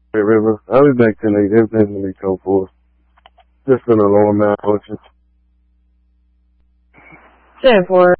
Great River. I'll be back tonight. Everything's gonna be told for us. Just in a lower malfunction. 10-4.